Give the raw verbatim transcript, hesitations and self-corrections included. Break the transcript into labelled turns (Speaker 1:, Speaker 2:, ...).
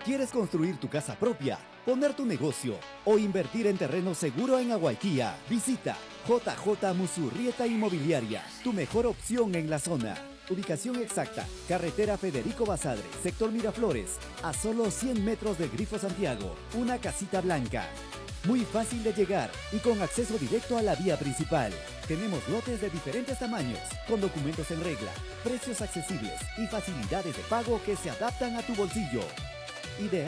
Speaker 1: ¿Quieres construir tu casa propia, poner tu negocio o invertir en terreno seguro en Aguaiquía? Visita J J Musurrieta Inmobiliaria, tu mejor opción en la zona. Ubicación exacta, carretera Federico Basadre, sector Miraflores, a solo cien metros del Grifo Santiago, una casita blanca. Muy fácil de llegar y con acceso directo a la vía principal. Tenemos lotes de diferentes tamaños, con documentos en regla, precios accesibles y facilidades de pago que se adaptan a tu bolsillo. Ideal